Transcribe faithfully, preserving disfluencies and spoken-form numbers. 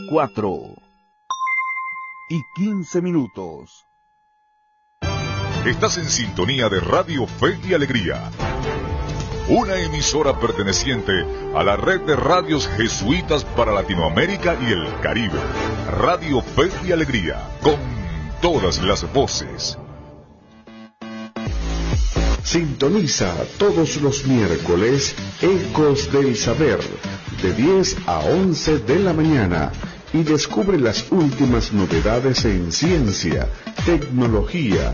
cuatro y quince minutos. Estás en sintonía de Radio Fe y Alegría, una emisora perteneciente a la red de radios jesuitas para Latinoamérica y el Caribe. Radio Fe y Alegría, con todas las voces. Sintoniza todos los miércoles Ecos del Saber, de diez a once de la mañana, y descubre las últimas novedades en ciencia, tecnología,